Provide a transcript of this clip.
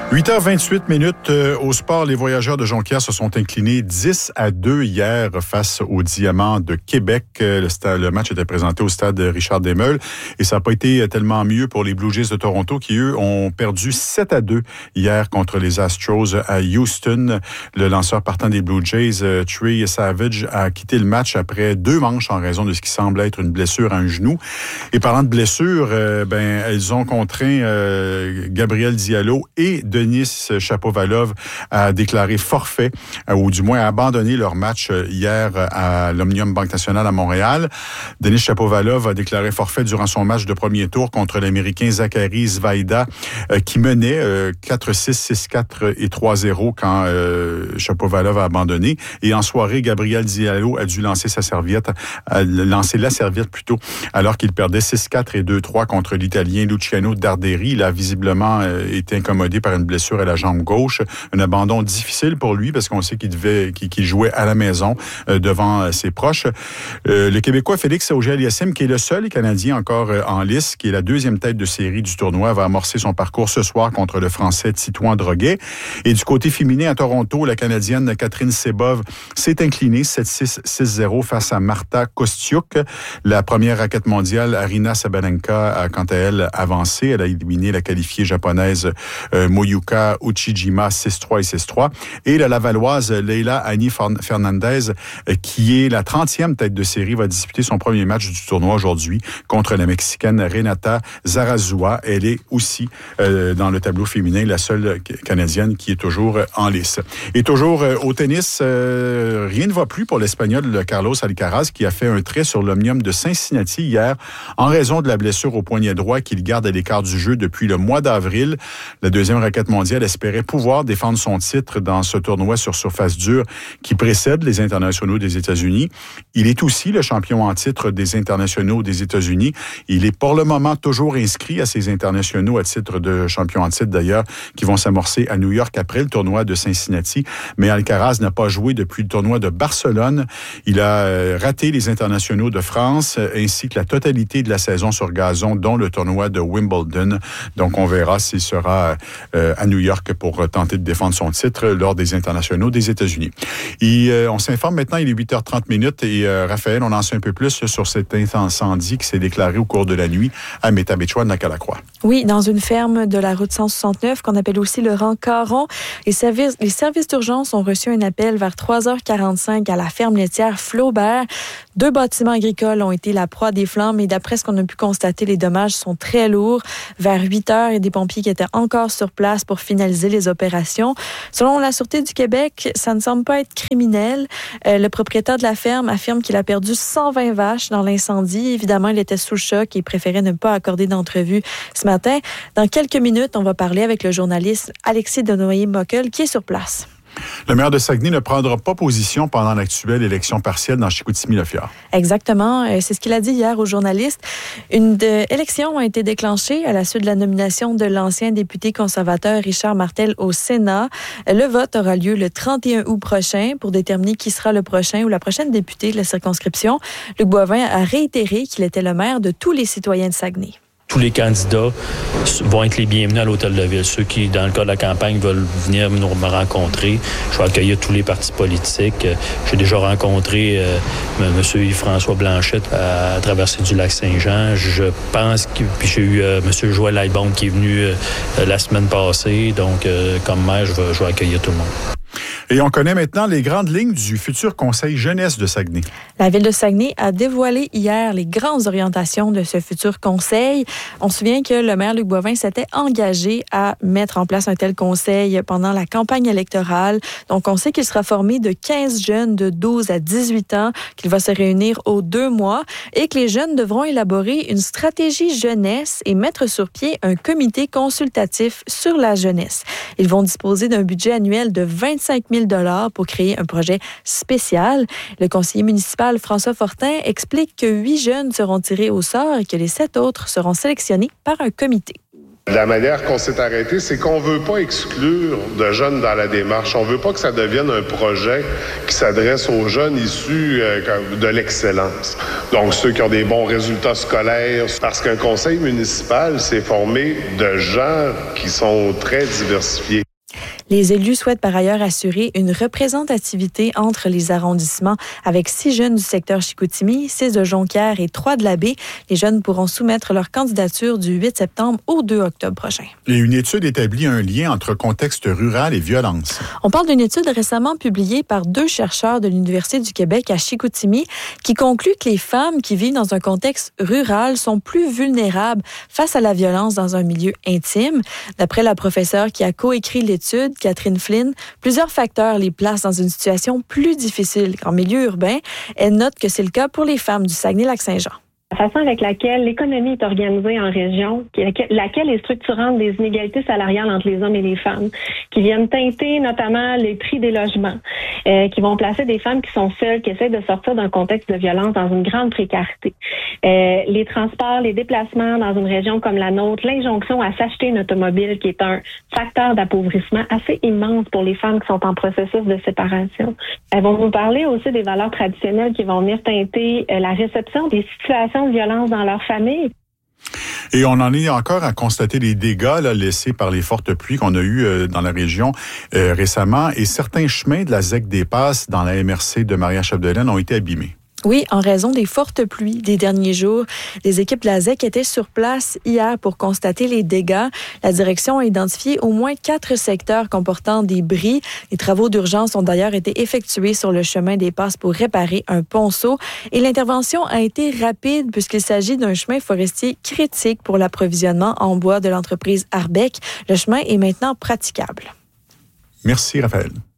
8h28 au sport, les Voyageurs de Jonquière se sont inclinés 10-2 hier face aux Diamants de Québec. Le match était présenté au stade Richard Desmeules et ça n'a pas été tellement mieux pour les Blue Jays de Toronto qui, eux, ont perdu 7-2 hier contre les Astros à Houston. Le lanceur partant des Blue Jays, Trey Savage, a quitté le match après 2 manches en raison de ce qui semble être une blessure à un genou. Et parlant de blessure, elles ont contraint Gabriel Diallo et Denis Shapovalov a déclaré forfait, ou du moins a abandonné leur match hier à l'Omnium Banque Nationale à Montréal. Denis Shapovalov a déclaré forfait durant son match de premier tour contre l'Américain Zachary Zvaida, qui menait 4-6, 6-4 et 3-0 quand Shapovalov a abandonné. Et en soirée, Gabriel Diallo a dû lancer la serviette plutôt, alors qu'il perdait 6-4 et 2-3 contre l'Italien Luciano Darderi. Il a visiblement été incommodé par une blessure à la jambe gauche. Un abandon difficile pour lui parce qu'on sait qu'il jouait à la maison devant ses proches. Le Québécois Félix Auger-Aliassime, qui est le seul Canadien encore en lice, qui est la 2e tête de série du tournoi, va amorcer son parcours ce soir contre le Français Titouan Droguet. Et du côté féminin à Toronto, la Canadienne Catherine Sebov s'est inclinée 7-6, 6-0 face à Marta Kostyuk. La première raquette mondiale, Arina Sabalenka, a quant à elle avancé. Elle a éliminé la qualifiée japonaise Moyuka Uchijima 6-3 et 6-3. Et la Lavalloise Leila Annie Fernandez, qui est la 30e tête de série, va disputer son premier match du tournoi aujourd'hui contre la Mexicaine Renata Zarazua. Elle est aussi dans le tableau féminin la seule Canadienne qui est toujours en lice. Et toujours au tennis, rien ne va plus pour l'Espagnol Carlos Alcaraz qui a fait un trait sur l'Omnium de Cincinnati hier en raison de la blessure au poignet droit qu'il garde à l'écart du jeu depuis le mois d'avril. La 2e raquette mondiale espérait pouvoir défendre son titre dans ce tournoi sur surface dure qui précède les internationaux des États-Unis. Il est aussi le champion en titre des internationaux des États-Unis. Il est pour le moment toujours inscrit à ces internationaux à titre de champion en titre d'ailleurs, qui vont s'amorcer à New York après le tournoi de Cincinnati. Mais Alcaraz n'a pas joué depuis le tournoi de Barcelone. Il a raté les internationaux de France ainsi que la totalité de la saison sur gazon, dont le tournoi de Wimbledon. Donc on verra s'il sera à New York pour tenter de défendre son titre lors des internationaux des États-Unis. Et on s'informe maintenant, il est 8h30 et Raphaël, on en sait un peu plus sur cet incendie qui s'est déclaré au cours de la nuit à Métabetchouan-Nacalacroix. Oui, dans une ferme de la route 169 qu'on appelle aussi le rang Caron. Les services d'urgence ont reçu un appel vers 3h45 à la ferme laitière Flaubert. 2 bâtiments agricoles ont été la proie des flammes et d'après ce qu'on a pu constater, les dommages sont très lourds. Vers 8h, il y a des pompiers qui étaient encore sur place pour finaliser les opérations. Selon la Sûreté du Québec, ça ne semble pas être criminel. Le propriétaire de la ferme affirme qu'il a perdu 120 vaches dans l'incendie. Évidemment, il était sous le choc et préférait ne pas accorder d'entrevue ce matin. Dans quelques minutes, on va parler avec le journaliste Alexis Denoyer-Mockel qui est sur place. Le maire de Saguenay ne prendra pas position pendant l'actuelle élection partielle dans Chicoutimi-Le-Fjord. Exactement. C'est ce qu'il a dit hier aux journalistes. Une élection a été déclenchée à la suite de la nomination de l'ancien député conservateur Richard Martel au Sénat. Le vote aura lieu le 31 août prochain pour déterminer qui sera le prochain ou la prochaine députée de la circonscription. Luc Boivin a réitéré qu'il était le maire de tous les citoyens de Saguenay. Tous les candidats vont être les bienvenus à l'Hôtel de Ville. Ceux qui, dans le cas de la campagne, veulent venir me rencontrer, je vais accueillir tous les partis politiques. J'ai déjà rencontré M. Yves-François Blanchette à Traversée du Lac-Saint-Jean. Je pense que... Puis j'ai eu M. Joël Lightbone qui est venu la semaine passée. Donc, comme maire, je vais accueillir tout le monde. Et on connaît maintenant les grandes lignes du futur Conseil jeunesse de Saguenay. La Ville de Saguenay a dévoilé hier les grandes orientations de ce futur conseil. On se souvient que le maire Luc Boivin s'était engagé à mettre en place un tel conseil pendant la campagne électorale. Donc, on sait qu'il sera formé de 15 jeunes de 12 à 18 ans, qu'il va se réunir aux 2 mois et que les jeunes devront élaborer une stratégie jeunesse et mettre sur pied un comité consultatif sur la jeunesse. Ils vont disposer d'un budget annuel de 25 000 $ pour créer un projet spécial. Le conseiller municipal François Fortin explique que 8 jeunes seront tirés au sort et que les 7 autres seront sélectionnés par un comité. La manière qu'on s'est arrêté, c'est qu'on veut pas exclure de jeunes dans la démarche. On veut pas que ça devienne un projet qui s'adresse aux jeunes issus de l'excellence. Donc, ceux qui ont des bons résultats scolaires. Parce qu'un conseil municipal, c'est formé de gens qui sont très diversifiés. Les élus souhaitent par ailleurs assurer une représentativité entre les arrondissements avec 6 jeunes du secteur Chicoutimi, 6 de Jonquière et 3 de la Baie. Les jeunes pourront soumettre leur candidature du 8 septembre au 2 octobre prochain. Et une étude établit un lien entre contexte rural et violence. On parle d'une étude récemment publiée par 2 chercheurs de l'Université du Québec à Chicoutimi qui conclut que les femmes qui vivent dans un contexte rural sont plus vulnérables face à la violence dans un milieu intime. D'après la professeure qui a coécrit l'étude, Catherine Flynn, plusieurs facteurs les placent dans une situation plus difficile qu'en milieu urbain. Elle note que c'est le cas pour les femmes du Saguenay-Lac-Saint-Jean. La façon avec laquelle l'économie est organisée en région, laquelle est structurante des inégalités salariales entre les hommes et les femmes, qui viennent teinter notamment les prix des logements, qui vont placer des femmes qui sont seules, qui essaient de sortir d'un contexte de violence dans une grande précarité. Les transports, les déplacements dans une région comme la nôtre, l'injonction à s'acheter une automobile qui est un facteur d'appauvrissement assez immense pour les femmes qui sont en processus de séparation. Elles vont nous parler aussi des valeurs traditionnelles qui vont venir teinter la réception des situations de violence dans leur famille. Et on en est encore à constater les dégâts laissés par les fortes pluies qu'on a eues dans la région récemment. Et certains chemins de la ZEC des Passes dans la MRC de Maria-Chapdelaine ont été abîmés. Oui, en raison des fortes pluies des derniers jours, les équipes de la ZEC étaient sur place hier pour constater les dégâts. La direction a identifié au moins 4 secteurs comportant des bris. Les travaux d'urgence ont d'ailleurs été effectués sur le chemin des Passes pour réparer un ponceau. Et l'intervention a été rapide puisqu'il s'agit d'un chemin forestier critique pour l'approvisionnement en bois de l'entreprise Arbec. Le chemin est maintenant praticable. Merci, Raphaël.